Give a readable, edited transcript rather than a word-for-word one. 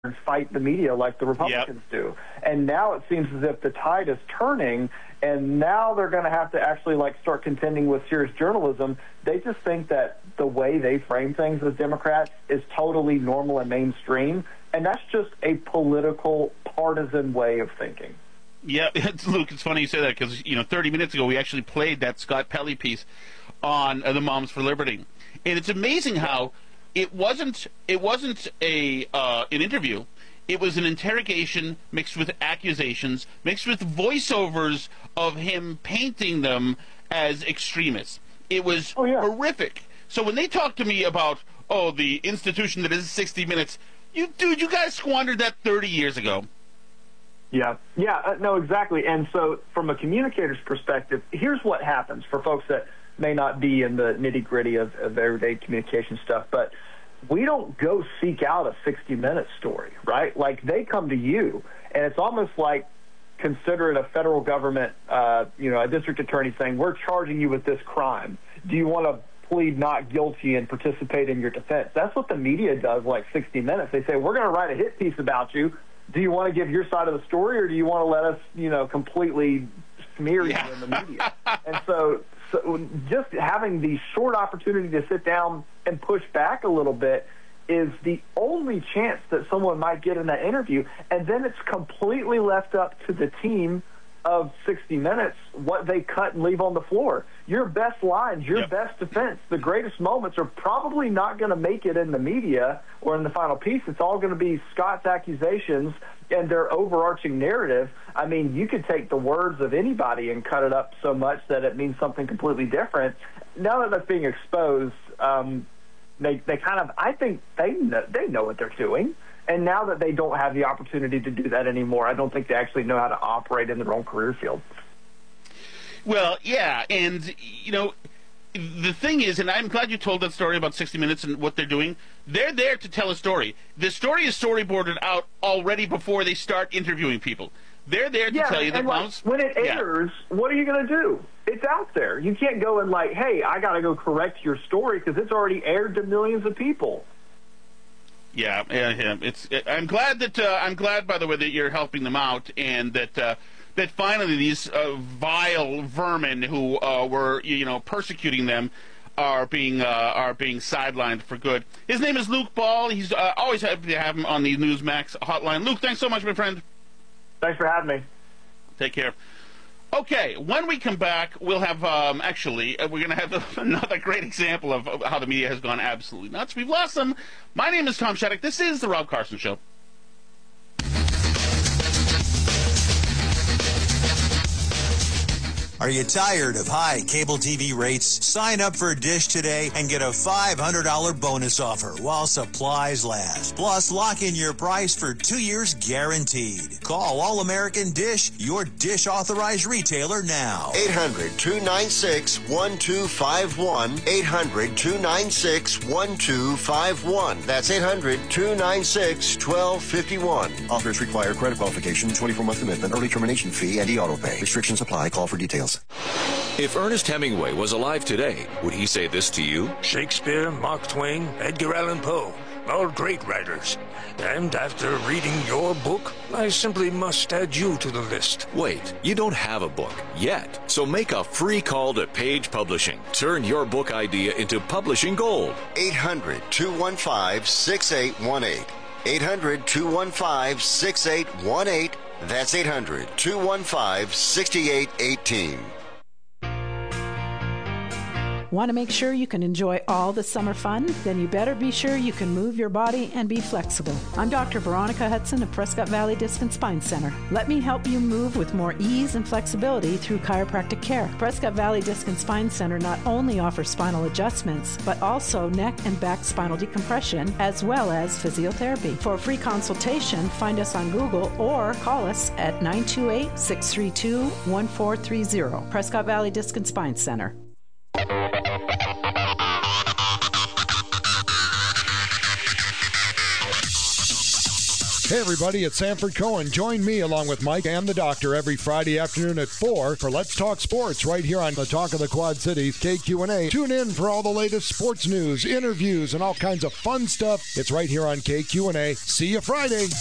and fight the media like the Republicans do. And now it seems as if the tide is turning, and now they're going to have to actually start contending with serious journalism. They just think that the way they frame things as Democrats is totally normal and mainstream, and that's just a political, partisan way of thinking. Yeah, Luke, it's funny you say that because 30 minutes ago we actually played that Scott Pelley piece on the Moms for Liberty, and it's amazing how it wasn't an interview. It was an interrogation mixed with accusations, mixed with voiceovers of him painting them as extremists. It was horrific. So when they talk to me about, the institution that is 60 Minutes, you guys squandered that 30 years ago. Yeah, no, exactly. And so from a communicator's perspective, here's what happens for folks that may not be in the nitty-gritty of everyday communication stuff, but we don't go seek out a 60 Minutes story, right? They come to you, and it's almost like consider it a federal government, a district attorney saying, we're charging you with this crime. Do you want to plead not guilty and participate in your defense? That's what the media does, 60 Minutes. They say, we're going to write a hit piece about you. Do you want to give your side of the story, or do you want to let us, completely smear you in the media? And so just having the short opportunity to sit down and push back a little bit is the only chance that someone might get in that interview. And then it's completely left up to the team of 60 Minutes what they cut and leave on the floor. Your best lines, your best defense, the greatest moments are probably not going to make it in the media or in the final piece. It's all going to be Scott's accusations and their overarching narrative. I mean, you could take the words of anybody and cut it up so much that it means something completely different. Now that that's being exposed, they kind of, I think they know what they're doing. And now that they don't have the opportunity to do that anymore, I don't think they actually know how to operate in their own career field. Well, yeah, and, the thing is, and I'm glad you told that story about 60 Minutes and what they're doing. They're there to tell a story. The story is storyboarded out already before they start interviewing people. They're there to tell you that when it airs, what are you going to do? It's out there. You can't go and hey, I got to go correct your story because it's already aired to millions of people. Yeah. I'm glad, by the way, that you're helping them out, and that finally these vile vermin who were persecuting them are being sidelined for good. His name is Luke Ball. He's always happy to have him on the Newsmax hotline. Luke, thanks so much, my friend. Thanks for having me. Take care. Okay, when we come back, we'll have, we're going to have another great example of how the media has gone absolutely nuts. We've lost them. My name is Tom Shattuck. This is The Rob Carson Show. Are you tired of high cable TV rates? Sign up for Dish today and get a $500 bonus offer while supplies last. Plus, lock in your price for 2 years guaranteed. Call All-American Dish, your Dish authorized retailer now. 800-296-1251. 800-296-1251. That's 800-296-1251. Offers require credit qualification, 24-month commitment, early termination fee, and e-auto pay. Restrictions apply. Call for details. If Ernest Hemingway was alive today, would he say this to you? Shakespeare, Mark Twain, Edgar Allan Poe, all great writers. And after reading your book, I simply must add you to the list. Wait, you don't have a book yet. So make a free call to Page Publishing. Turn your book idea into publishing gold. 800-215-6818. 800-215-6818. That's 800-215-6818. Want to make sure you can enjoy all the summer fun? Then you better be sure you can move your body and be flexible. I'm Dr. Veronica Hudson of Prescott Valley Disc and Spine Center. Let me help you move with more ease and flexibility through chiropractic care. Prescott Valley Disc and Spine Center not only offers spinal adjustments, but also neck and back spinal decompression, as well as physiotherapy. For a free consultation, find us on Google or call us at 928-632-1430. Prescott Valley Disc and Spine Center. Hey everybody, it's Sanford Cohen. Join me along with Mike and the doctor every Friday afternoon at 4 for Let's Talk Sports right here on the Talk of the Quad Cities, KQNA. Tune in for all the latest sports news, interviews, and all kinds of fun stuff. It's right here on KQNA. See you Friday.